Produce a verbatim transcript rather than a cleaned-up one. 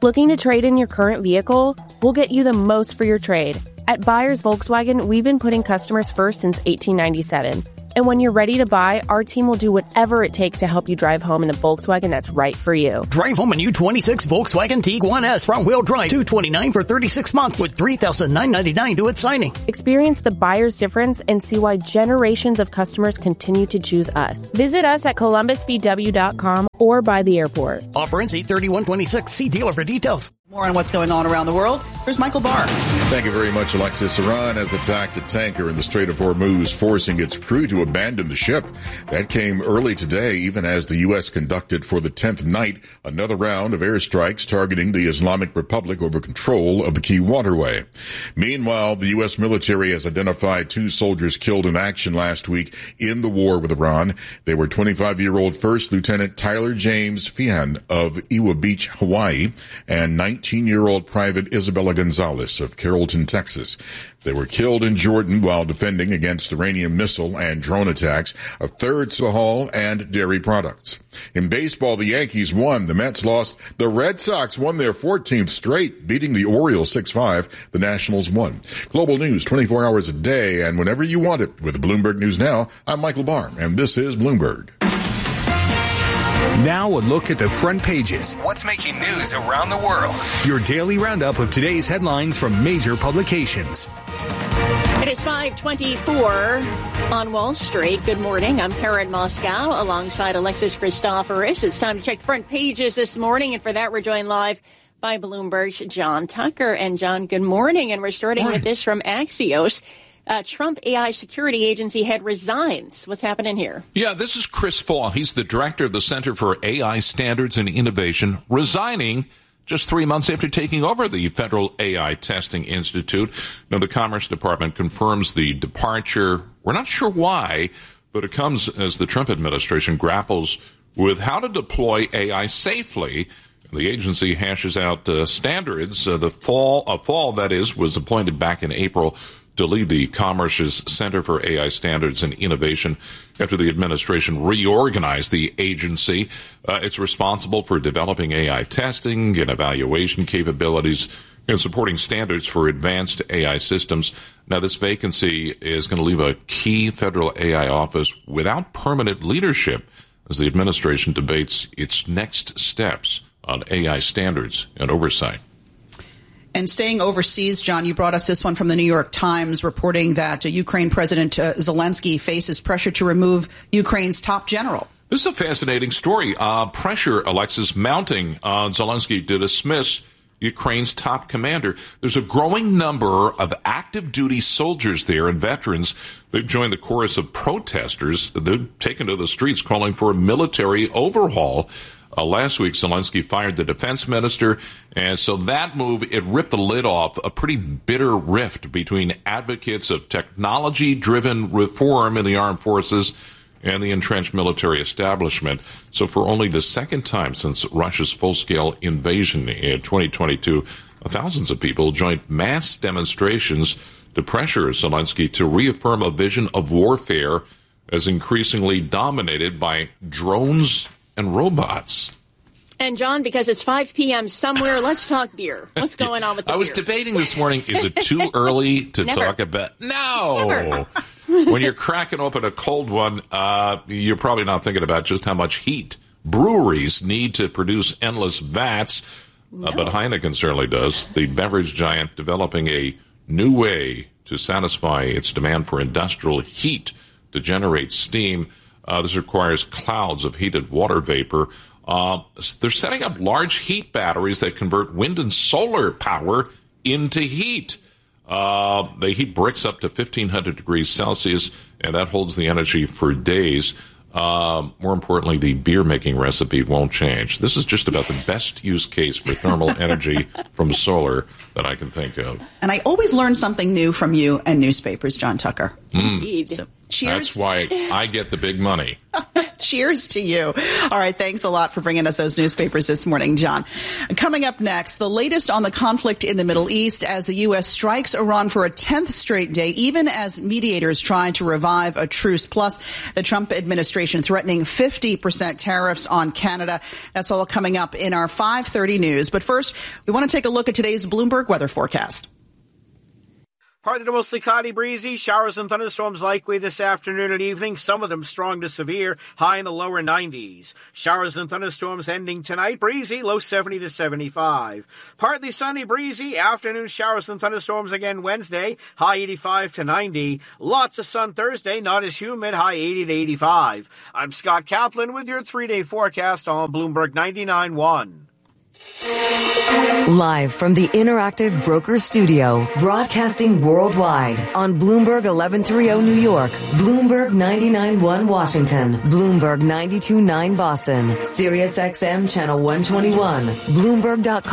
Looking to trade in your current vehicle? We'll get you the most for your trade. At Buyers Volkswagen, we've been putting customers first since eighteen ninety-seven. And when you're ready to buy, our team will do whatever it takes to help you drive home in the Volkswagen that's right for you. Drive home a new twenty-six Volkswagen Tiguan S front-wheel drive, two hundred twenty-nine dollars for thirty-six months with three thousand nine hundred ninety-nine dollars due at signing. Experience the buyer's difference and see why generations of customers continue to choose us. Visit us at columbus v w dot com or by the airport. Offer ends eight thirty-one twenty-six. See dealer for details. More on what's going on around the world. Here's Michael Barr. Thank you very much, Alexis. Iran has attacked a tanker in the Strait of Hormuz, forcing its crew to abandon the ship. That came early today, even as the U S conducted for the tenth night another round of airstrikes targeting the Islamic Republic over control of the key waterway. Meanwhile, the U S military has identified two soldiers killed in action last week in the war with Iran. They were twenty-five-year-old First Lieutenant Tyler James Feehan of Iwa Beach, Hawaii, and nineteen-year-old Private Isabella Gonzalez of Carrollton, Texas. They were killed in Jordan while defending against Iranian missile and drone attacks of Third Sahal and dairy products. In baseball, the Yankees won. The Mets lost. The Red Sox won their fourteenth straight, beating the Orioles six five. The Nationals won. Global news twenty-four hours a day and whenever you want it with Bloomberg News Now. I'm Michael Barr, and this is Bloomberg. Now a look at the front pages. What's making news around the world? Your daily roundup of today's headlines from major publications. It is five twenty-four on Wall Street. Good morning. I'm Karen Moscow alongside Alexis Christoforous. It's time to check the front pages this morning, and for that we're joined live by Bloomberg's John Tucker. And John, good morning. And we're starting morning. with this from Axios. Uh, Trump A I security agency head resigns. What's happening here? Yeah, this is Chris Fall. He's the director of the Center for A I Standards and Innovation, resigning just three months after taking over the Federal A I Testing Institute. Now, the Commerce Department confirms the departure. We're not sure why, but it comes as the Trump administration grapples with how to deploy A I safely. The agency hashes out uh, standards. Uh, the fall, a fall, that is, was appointed back in April to lead the Commerce's Center for A I Standards and Innovation after the administration reorganized the agency. Uh, it's responsible for developing A I testing and evaluation capabilities and supporting standards for advanced A I systems. Now, this vacancy is going to leave a key federal A I office without permanent leadership as the administration debates its next steps on A I standards and oversight. And staying overseas, John, you brought us this one from the New York Times reporting that uh, Ukraine President uh, Zelensky faces pressure to remove Ukraine's top general. This is a fascinating story. Uh, pressure, Alexis, mounting on Zelensky to dismiss Ukraine's top commander. There's a growing number of active duty soldiers there and veterans. They've joined the chorus of protesters. They've taken to the streets calling for a military overhaul. Uh, last week, Zelensky fired the defense minister, and so that move, it ripped the lid off a pretty bitter rift between advocates of technology-driven reform in the armed forces and the entrenched military establishment. So for only the second time since Russia's full-scale invasion in twenty twenty-two, thousands of people joined mass demonstrations to pressure Zelensky to reaffirm a vision of warfare as increasingly dominated by drones and robots. And, John, because it's five p.m. somewhere, let's talk beer. What's going on with the I beer? was debating this morning, is it too early to Never. talk about... No! When you're cracking open a cold one, uh, you're probably not thinking about just how much heat breweries need to produce endless vats, no. uh, but Heineken certainly does. The beverage giant developing a new way to satisfy its demand for industrial heat to generate steam. Uh, this requires clouds of heated water vapor. Uh, they're setting up large heat batteries that convert wind and solar power into heat. Uh, they heat bricks up to fifteen hundred degrees Celsius, and that holds the energy for days. Uh, more importantly, the beer-making recipe won't change. This is just about the best use case for thermal energy from solar that I can think of. And I always learn something new from you and newspapers, John Tucker. Mm. So, cheers. That's why I get the big money. Cheers to you. All right. Thanks a lot for bringing us those newspapers this morning, John. Coming up next, the latest on the conflict in the Middle East as the U S strikes Iran for a tenth straight day, even as mediators try to revive a truce. Plus, the Trump administration threatening fifty percent tariffs on Canada. That's all coming up in our five thirty news. But first, we want to take a look at today's Bloomberg weather forecast. Partly to mostly cloudy, breezy, showers and thunderstorms likely this afternoon and evening, some of them strong to severe, high in the lower nineties. Showers and thunderstorms ending tonight, breezy, low seventy to seventy-five. Partly sunny, breezy, afternoon showers and thunderstorms again Wednesday, high eighty-five to ninety. Lots of sun Thursday, not as humid, high eighty to eighty-five. I'm Scott Kaplan with your three-day forecast on Bloomberg ninety-nine point one. Live from the Interactive Brokers Studio, broadcasting worldwide on Bloomberg eleven thirty New York, Bloomberg ninety-nine point one Washington, Bloomberg ninety-two point nine Boston, Sirius X M Channel one twenty-one, Bloomberg dot com.